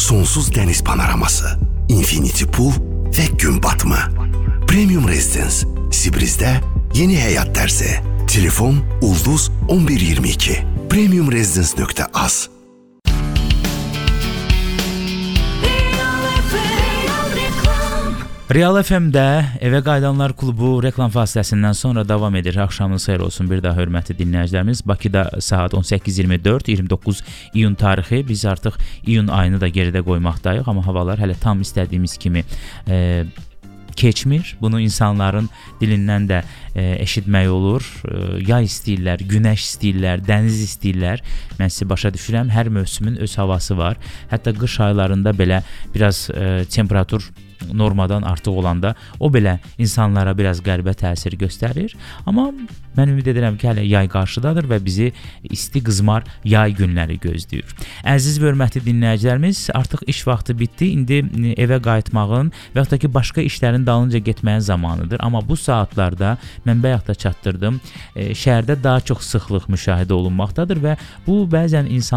sonsuz dəniz panoraması, infinity pool və gün batımı. Premium Residence, Sibrizdə yeni həyat tərzi. Telefon Ulduz 1122. premiumresidence.az. Real FM-də Evə Qayıdanlar klubu reklam fasiləsindən sonra davam edir. Axşamınız xeyir olsun bir daha hörmətli dinləyicilərimiz. Bakıda saat 18:24, 29 iyun tarixi. Biz artıq iyun ayını da geridə qoymaqdayıq, amma havalar hələ tam istədiyimiz kimi keçmir. Bunu insanların dilindən də eşitmək olur. Yay istəyirlər, günəş istəyirlər, dəniz istəyirlər. Mən sizi başa düşürəm. Hər mövsümün öz havası var. Hətta qış aylarında belə biraz temperatur normadan artıq olanda o belə insanlara biraz qəribə təsir göstərir. Amma mən ümid edirəm ki, hələ yay qarşıdadır və bizi isti qızmar yay günləri gözləyir. Əziz və hörmətli dinləyicilərimiz, artıq iş vaxtı bitdi. İndi evə qayıtmağın və yaxud da ki, başqa işlərin dalınca getməyin zamanıdır. Amma bu saatlarda mən bayaq da çatdırdım, şəhərdə daha çox sıxlıq müşahidə olunmaqdadır və bu bəzən insan